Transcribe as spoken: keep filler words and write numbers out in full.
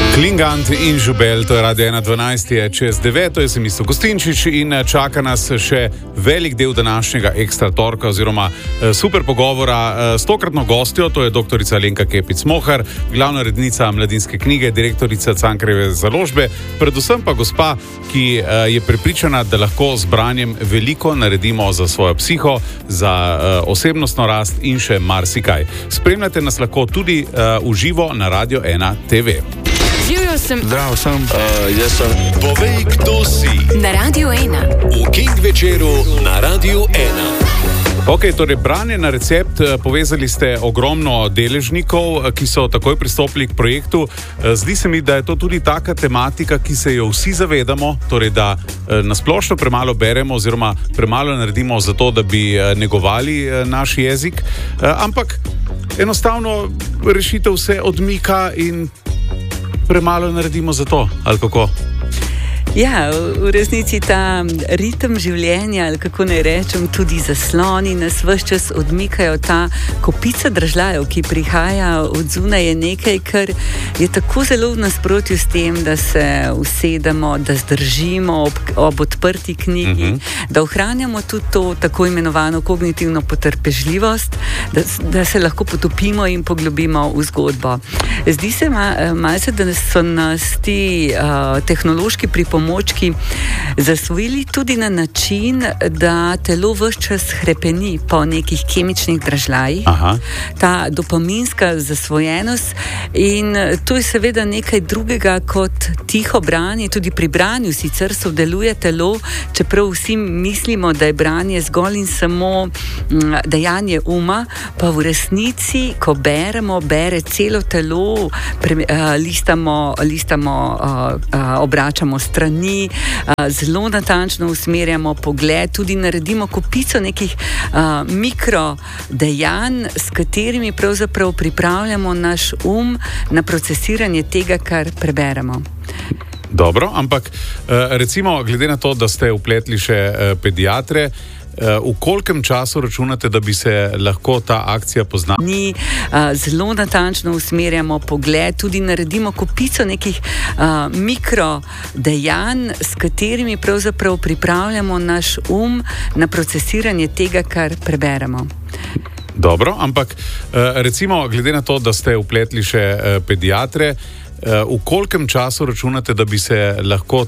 Klingant in Žubel, to je Radio ena dvanajst, je čez deveto, jaz sem Misto Gostinčič in čaka nas še velik del današnjega ekstra torka oziroma eh, super pogovora s tokratno gostjo, to je doktorica Alenka Kepic-Mohar, glavna rednica Mladinske knjige, direktorica Cankarjeve založbe, predvsem pa gospa, ki eh, je prepričana, da lahko z branjem veliko naredimo za svojo psiho, za eh, osebnostno rast in še marsikaj. Spremljate nas lahko tudi eh, v živo na Radio ena te ve. Živjo sem. Zdravo sem. Uh, jaz sem. Povej, kdo si. Na Radio ena. V King večeru na Radio ena. Ok, torej branje na recept, povezali ste ogromno deležnikov, ki so takoj pristopili k projektu. Zdi se mi, da je to tudi taka tematika, ki se jo vsi zavedamo, torej da nasplošno premalo beremo oziroma premalo naredimo za to, da bi negovali naš jezik, ampak enostavno rešitev se odmika in premalo naredimo za to, ali kako? Ja, v resnici ta ritem življenja, ali kako naj rečem, tudi zasloni nas ves čas odmikajo. Ta kopica dražljajev, ki prihaja od zunaj, je nekaj, kar je tako zelo v nasprotju s tem, da se usedemo, da zdržimo ob, ob odprti knjigi, uh-huh. da ohranjamo tudi to tako imenovano kognitivno potrpežljivost, da, da se lahko potopimo in poglobimo v zgodbo. Zdi se ma, malce, da so nas ti uh, tehnološki pripomočki pomočki zasvojili tudi na način, da telo ves čas hrepeni po nekih kemičnih dražljajih. Aha. Ta dopaminska zasvojenost in to je seveda nekaj drugega kot tiho branje. Tudi pri branju sicer sodeluje telo, čeprav vsi mislimo, da je branje zgolj in samo dejanje uma, pa v resnici, ko beremo, bere celo telo, pre, uh, listamo, listamo uh, uh, obračamo stran, Ni, a, zelo natančno usmerjamo pogled, tudi naredimo kopico nekih a, mikro dejanj, s katerimi pravzaprav pripravljamo naš um na procesiranje tega, kar preberemo. Dobro, ampak recimo, glede na to, da ste vpletli še pediatre, v kolkem času računate, da bi se lahko ta akcija poznala? Mi a, zelo natančno usmerjamo pogled, tudi naredimo kopico nekih a, mikro dejanj, s katerimi pravzaprav pripravljamo naš um na procesiranje tega, kar preberemo. Dobro, ampak recimo, glede na to, da ste vpletli še pediatre, v kolkem času računate, da bi se lahko